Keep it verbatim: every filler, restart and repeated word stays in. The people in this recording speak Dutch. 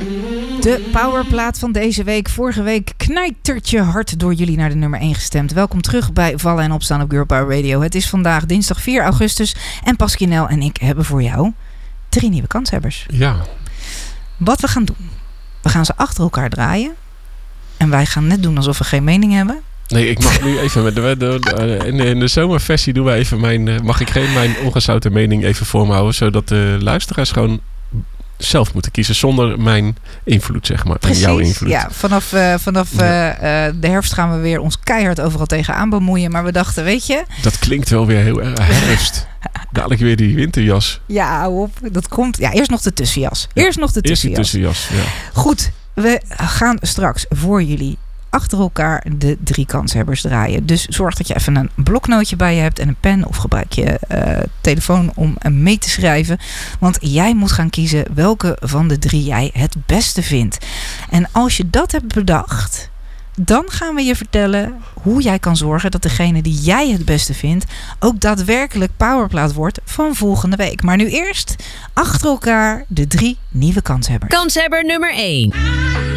De powerplaat van deze week. Vorige week knijtertje hard door jullie naar de nummer één gestemd. Welkom terug bij Vallen en Opstaan op Girl Power Radio. Het is vandaag dinsdag vier augustus en Pasquinel en ik hebben voor jou drie nieuwe kanshebbers. Ja. Wat we gaan doen. We gaan ze achter elkaar draaien. En wij gaan net doen alsof we geen mening hebben. Nee, ik mag nu even... Met de, de, de, in, de, in de zomerversie doen we even mijn... Mag ik geen mijn ongezouten mening even voor me houden. Zodat de luisteraars gewoon zelf moeten kiezen. Zonder mijn invloed, zeg maar. Precies, en jouw invloed. Ja, vanaf, uh, vanaf ja. Uh, uh, de herfst gaan we weer ons keihard overal tegenaan bemoeien. Maar we dachten, weet je... Dat klinkt wel weer heel erg herfst. Dadelijk weer die winterjas. Ja, hou op. Dat komt... Ja, eerst nog de tussenjas. Eerst ja, nog de tussenjas. Eerst de tussenjas, ja. Goed, we gaan straks voor jullie achter elkaar de drie kanshebbers draaien. Dus zorg dat je even een bloknootje bij je hebt en een pen of gebruik je uh, telefoon om mee te schrijven. Want jij moet gaan kiezen welke van de drie jij het beste vindt. En als je dat hebt bedacht, dan gaan we je vertellen hoe jij kan zorgen dat degene die jij het beste vindt ook daadwerkelijk powerplaat wordt van volgende week. Maar nu eerst achter elkaar de drie nieuwe kanshebbers. Kanshebber nummer één.